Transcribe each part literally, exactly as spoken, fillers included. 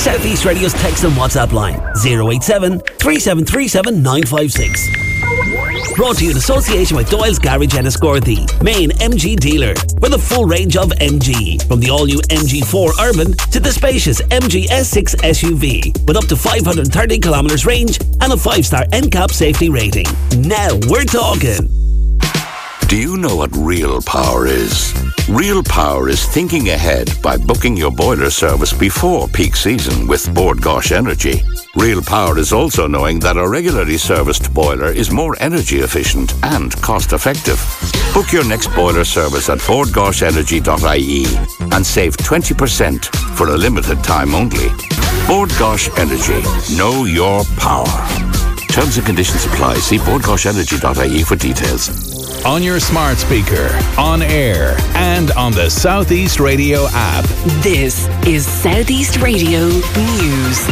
South East Radio's text and WhatsApp line zero eight seven, three seven three seven, nine five six. Brought to you in association with Doyle's Garage Enniscorthy, main M G dealer, with a full range of M G, from the all-new M G four Urban to the spacious M G S six S U V, with up to five hundred thirty kilometres range and a five-star N C A P safety rating. Now we're talking. Do you know what real power is? Real power is thinking ahead by booking your boiler service before peak season with Bord Gáis Energy. Real power is also knowing that a regularly serviced boiler is more energy efficient and cost effective. Book your next boiler service at bord gáis energy dot I E and save twenty percent for a limited time only. Bord Gáis Energy. Know your power. Terms and conditions apply. See bord gáis energy dot I E for details. On your smart speaker, on air, and on the South East Radio app. This is South East Radio News.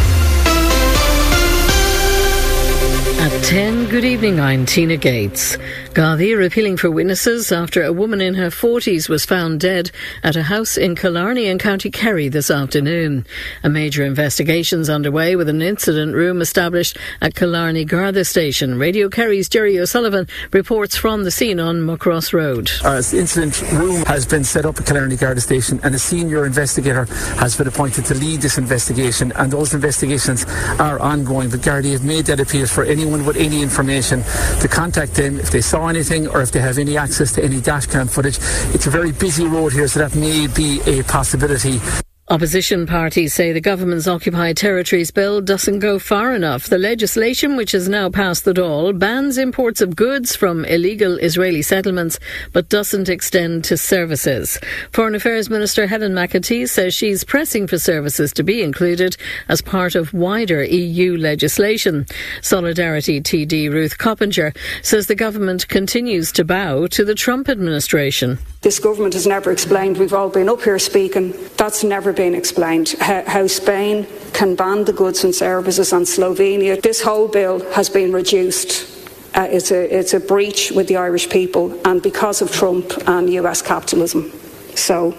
At ten, good evening, I'm Tina Gates. Gardaí are appealing for witnesses after a woman in her forties was found dead at a house in Killarney in County Kerry this afternoon. A major investigation is underway with an incident room established at Killarney Garda Station. Radio Kerry's Jerry O'Sullivan reports from the scene on Muckross Road. Uh, the incident room has been set up at Killarney Garda Station and a senior investigator has been appointed to lead this investigation, and those investigations are ongoing. But Gardaí have made that appeal for anyone with any information to contact them if they saw anything or if they have any access to any dashcam footage. It's a very busy road here, so that may be a possibility. Opposition parties say the government's Occupied Territories Bill doesn't go far enough. The legislation, which has now passed the Dáil, bans imports of goods from illegal Israeli settlements but doesn't extend to services. Foreign Affairs Minister Helen McEntee says she's pressing for services to be included as part of wider E U legislation. Solidarity T D Ruth Coppinger says the government continues to bow to the Trump administration. This government has never explained, we've all been up here speaking, that's never been explained, how, how Spain can ban the goods and services on Slovenia. This whole bill has been reduced. Uh, it's, a, it's a breach with the Irish people, and because of Trump and U S capitalism. So,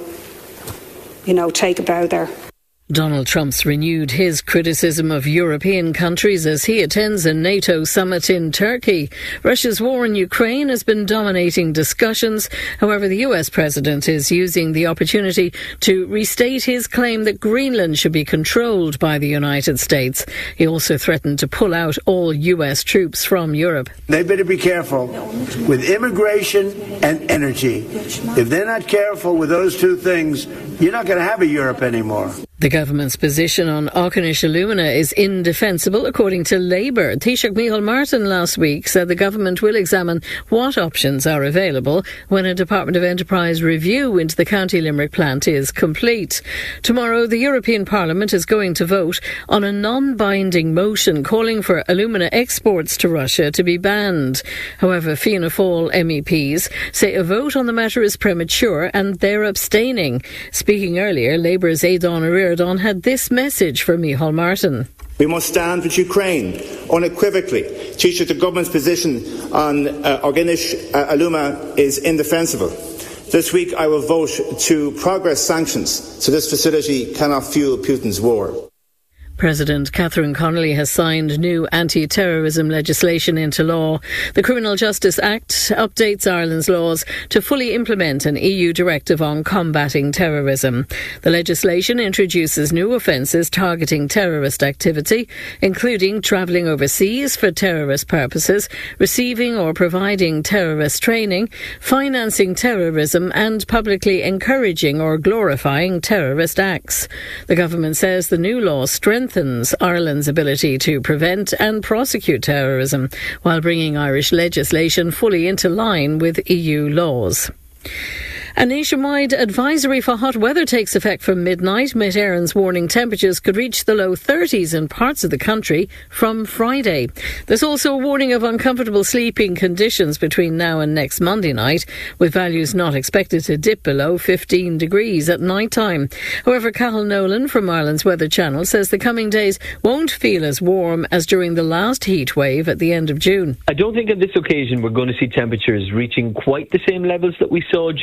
you know, take a bow there. Donald Trump's renewed his criticism of European countries as he attends a NATO summit in Turkey. Russia's war in Ukraine has been dominating discussions. However, the U S president is using the opportunity to restate his claim that Greenland should be controlled by the United States. He also threatened to pull out all U S troops from Europe. They better be careful with immigration and energy. If they're not careful with those two things, you're not going to have a Europe anymore. The government's position on Auchinish Alumina is indefensible, according to Labour. Taoiseach Micheál Martin last week said the government will examine what options are available when a Department of Enterprise review into the County Limerick plant is complete. Tomorrow, the European Parliament is going to vote on a non-binding motion calling for alumina exports to Russia to be banned. However, Fianna Fáil M E Ps say a vote on the matter is premature and they're abstaining. Speaking earlier, Labour's Aidan O'Riordan had this message for Micheál Martin. We must stand with Ukraine unequivocally. Taoiseach, the government's position on uh, Auchinish uh, Alumina is indefensible. This week I will vote to progress sanctions so this facility cannot fuel Putin's war. President Catherine Connolly has signed new anti-terrorism legislation into law. The Criminal Justice Act updates Ireland's laws to fully implement an E U directive on combating terrorism. The legislation introduces new offences targeting terrorist activity, including travelling overseas for terrorist purposes, receiving or providing terrorist training, financing terrorism and publicly encouraging or glorifying terrorist acts. The government says the new law strengthens strengthens Ireland's ability to prevent and prosecute terrorism while bringing Irish legislation fully into line with E U laws. A nationwide advisory for hot weather takes effect from midnight. Met Éireann's warning temperatures could reach the low thirties in parts of the country from Friday. There's also a warning of uncomfortable sleeping conditions between now and next Monday night, with values not expected to dip below fifteen degrees at night time. However, Cathal Nolan from Ireland's Weather Channel says the coming days won't feel as warm as during the last heat wave at the end of June. I don't think on this occasion we're going to see temperatures reaching quite the same levels that we saw during that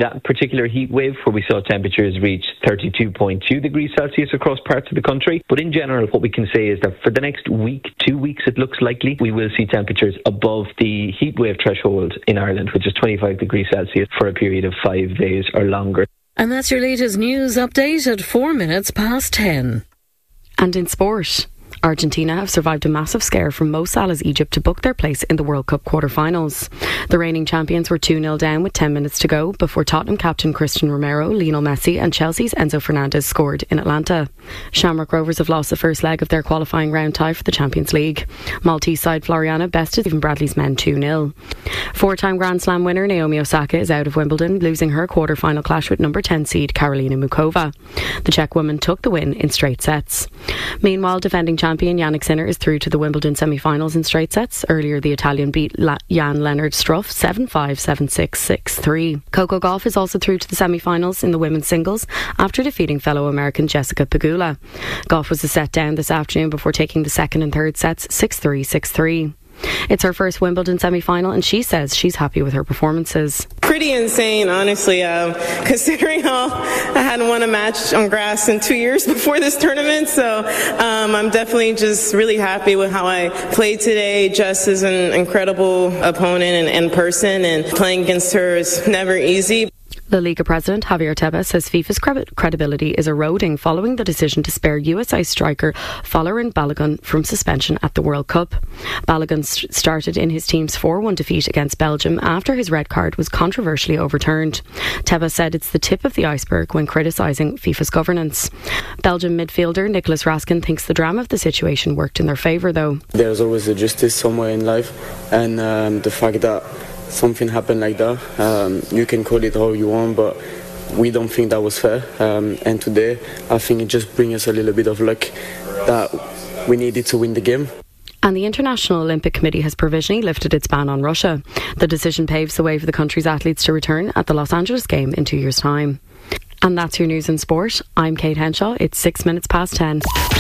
that particular heat wave where we saw temperatures reach thirty-two point two degrees Celsius across parts of the country. But in general, what we can say is that for the next week, two weeks, it looks likely we will see temperatures above the heat wave threshold in Ireland, which is twenty-five degrees Celsius for a period of five days or longer. And that's your latest news update at four minutes past ten. And in sport, Argentina have survived a massive scare from Mo Salah's Egypt to book their place in the World Cup quarter-finals. The reigning champions were two nil down with ten minutes to go before Tottenham captain Christian Romero, Lionel Messi and Chelsea's Enzo Fernandez scored in Atlanta. Shamrock Rovers have lost the first leg of their qualifying round tie for the Champions League. Maltese side Floriana bested Stephen Bradley's men two nil. Four-time Grand Slam winner Naomi Osaka is out of Wimbledon, losing her quarter-final clash with number ten seed Karolina Mukova. The Czech woman took the win in straight sets. Meanwhile, defending champion Champion Jannik Sinner is through to the Wimbledon semi-finals in straight sets. Earlier, the Italian beat La- Jan-Lennard Struff seven five, seven six, six three. Coco Gauff is also through to the semi-finals in the women's singles after defeating fellow American Jessica Pegula. Gauff was a set down this afternoon before taking the second and third sets six three, six three. It's her first Wimbledon semi-final and she says she's happy with her performances. Pretty insane, honestly, um, considering how I hadn't won a match on grass in two years before this tournament. So um, I'm definitely just really happy with how I played today. Jess is an incredible opponent and, and person, and playing against her is never easy. La Liga president Javier Tebas says FIFA's cre- credibility is eroding following the decision to spare U S I striker Folarin Balogun from suspension at the World Cup. Balogun st- started in his team's four one defeat against Belgium after his red card was controversially overturned. Tebas said it's the tip of the iceberg when criticising FIFA's governance. Belgian midfielder Nicolas Raskin thinks the drama of the situation worked in their favour though. There's always a justice somewhere in life, and um, the fact that something happened like that, um, you can call it how you want, but we don't think that was fair. Um, and today, I think it just brings us a little bit of luck that we needed to win the game. And the International Olympic Committee has provisionally lifted its ban on Russia. The decision paves the way for the country's athletes to return at the Los Angeles Game in two years' time. And that's your news in sport. I'm Kate Henshaw. It's six minutes past ten.